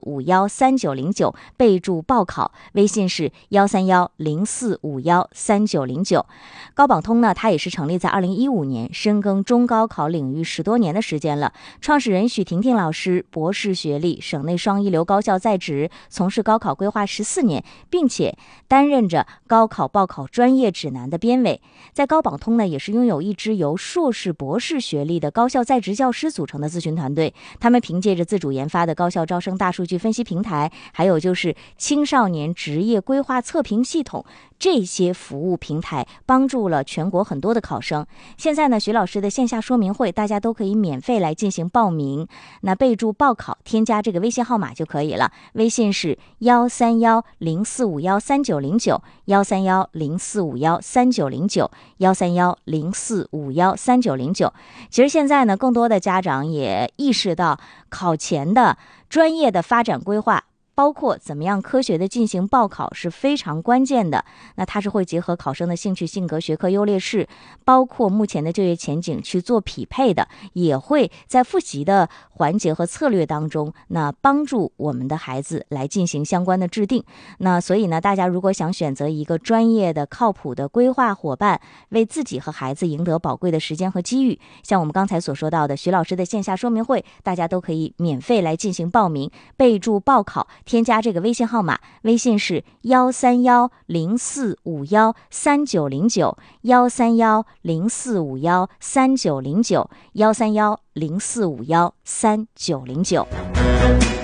04513909，备注报考，微信是13104513909。高榜通呢，它也是成立在2015年，深耕中高考领域10多年的时间了。创始人许婷婷老师博士学历，省内双一流高校在职，从事高考规划14年，并且担任着高考报考专业指南的编委。在高榜通呢，也是拥有一支由硕士博士学历的高校在职教师组成的咨询团队，他们凭借着自主研发的高校招生大数据分析平台，还有就是青少年职业规划测评系统，这些服务平台帮助了全国很多的考生。现在呢，徐老师的线下说明会大家都可以免费来进行报名，那备注报考，添加这个微信号码就可以了，微信是13104513909，13104513909，13104513909。其实现在呢，更多的家长也意识到考前的专业的发展规划，包括怎么样科学的进行报考是非常关键的。那它是会结合考生的兴趣、性格、学科优劣势，包括目前的就业前景去做匹配的，也会在复习的环节和策略当中，那帮助我们的孩子来进行相关的制定。那所以呢，大家如果想选择一个专业的、靠谱的规划伙伴，为自己和孩子赢得宝贵的时间和机遇，像我们刚才所说到的徐老师的线下说明会，大家都可以免费来进行报名，备注报考，添加这个微信号码，微信是13104513909，13104513909，13104513909。